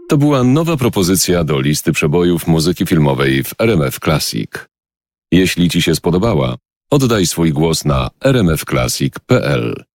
To była nowa propozycja do listy przebojów muzyki filmowej w RMF Classic. Jeśli Ci się spodobała, oddaj swój głos na rmfclassic.pl.